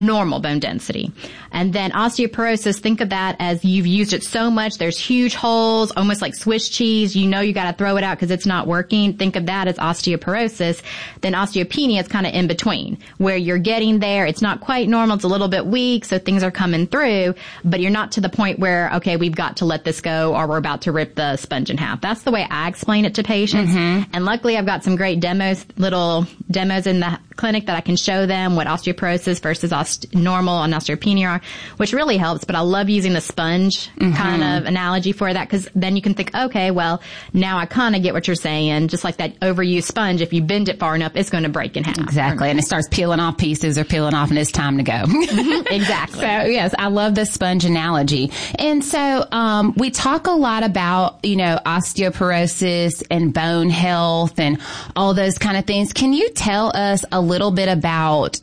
normal bone density. And then osteoporosis, think of that as you've used it so much, there's huge holes, almost like Swiss cheese. You know you got to throw it out because it's not working. Think of that as osteoporosis. Then osteopenia is kind of in between, where you're getting there. It's not quite normal. It's a little bit weak, so things are coming through, but you're not to the point where, okay, we've got to let this go or we're about to rip the sponge in half. That's the way I explain it to patients. And luckily I've got some great little demos in the clinic that I can show them what osteoporosis versus normal and osteopenia are, which really helps. But I love using the sponge kind of analogy for that, because then you can think, okay, well, now I kind of get what you're saying. Just like that overused sponge, if you bend it far enough, it's going to break in half. Exactly. And it starts peeling off pieces or peeling off and it's time to go. Exactly. So yes, I love the sponge analogy. And so, we talk a lot about, osteoporosis and bone health and all those kind of things. Can you tell us a little bit about,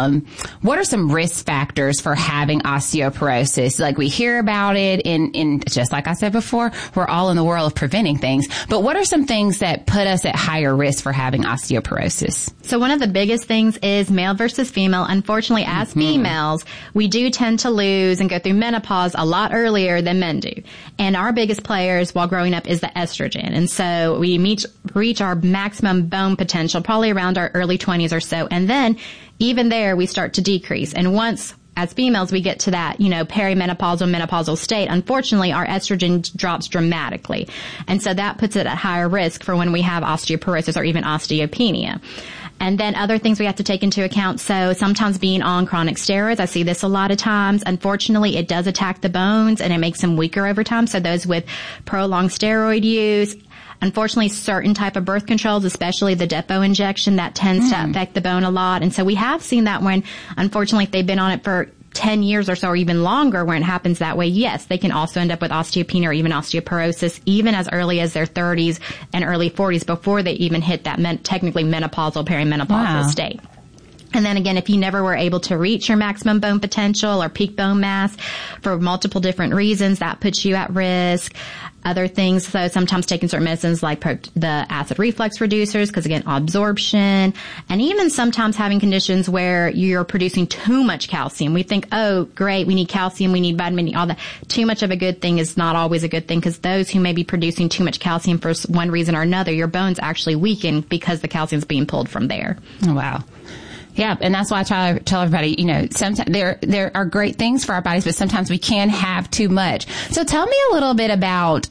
what are some risk factors for having osteoporosis? Like, we hear about it in just like I said before, we're all in the world of preventing things, but what are some things that put us at higher risk for having osteoporosis? So one of the biggest things is male versus female. Unfortunately, as females, we do tend to lose and go through menopause a lot earlier than men do. And our biggest players while growing up is the estrogen. And so we reach our maximum bone potential probably around our early 20s or so. And then even there, we start to decrease. And once, as females, we get to that, perimenopausal, menopausal state, unfortunately, our estrogen drops dramatically. And so that puts it at higher risk for when we have osteoporosis or even osteopenia. And then other things we have to take into account. So sometimes being on chronic steroids, I see this a lot of times. Unfortunately, it does attack the bones and it makes them weaker over time. So those with prolonged steroid use, unfortunately, certain type of birth controls, especially the depot injection, that tends to affect the bone a lot. And so we have seen that when, unfortunately, if they've been on it for 10 years or so or even longer, when it happens that way, yes, they can also end up with osteopenia or even osteoporosis, even as early as their 30s and early 40s before they even hit that technically menopausal, perimenopausal state. And then again, if you never were able to reach your maximum bone potential or peak bone mass for multiple different reasons, that puts you at risk. Other things, so sometimes taking certain medicines like the acid reflux reducers, because again, absorption, and even sometimes having conditions where you're producing too much calcium. We think, oh, great, we need calcium, we need vitamin D, all that. Too much of a good thing is not always a good thing, because those who may be producing too much calcium for one reason or another, your bones actually weaken because the calcium's being pulled from there. Oh, wow. Yeah, and that's why I try to tell everybody, sometimes there are great things for our bodies, but sometimes we can have too much. So tell me a little bit about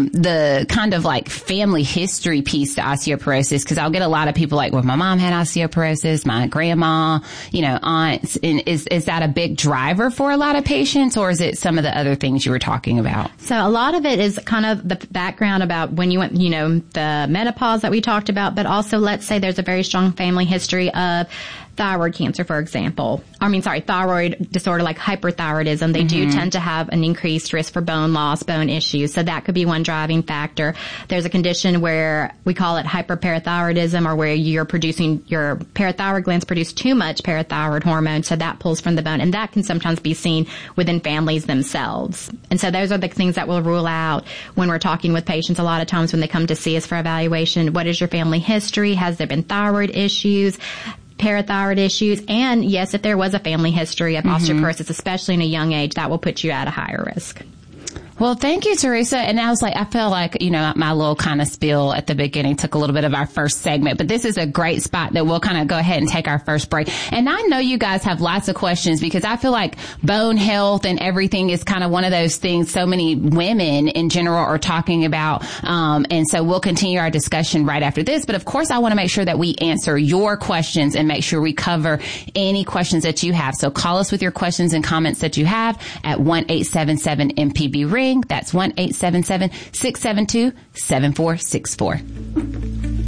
the kind of like family history piece to osteoporosis, because I'll get a lot of people like, well, my mom had osteoporosis, my grandma, aunts. And is that a big driver for a lot of patients, or is it some of the other things you were talking about? So a lot of it is kind of the background about when you went, the menopause that we talked about, but also let's say there's a very strong family history of thyroid cancer, for example. Thyroid disorder like hyperthyroidism. They do tend to have an increased risk for bone loss, bone issues. So that could be one driving factor. There's a condition where we call it hyperparathyroidism, or where your parathyroid glands produce too much parathyroid hormone. So that pulls from the bone. And that can sometimes be seen within families themselves. And so those are the things that we'll rule out when we're talking with patients a lot of times when they come to see us for evaluation. What is your family history? Has there been thyroid issues? Parathyroid issues, and yes, if there was a family history of osteoporosis, especially in a young age, that will put you at a higher risk. Well, thank you, Teresa. And I feel like, my little kind of spiel at the beginning took a little bit of our first segment, but this is a great spot that we'll kind of go ahead and take our first break. And I know you guys have lots of questions, because I feel like bone health and everything is kind of one of those things so many women in general are talking about. And so we'll continue our discussion right after this. But of course, I want to make sure that we answer your questions and make sure we cover any questions that you have. So call us with your questions and comments that you have at 1-877-MPB-RING. That's 1-877-672-7464.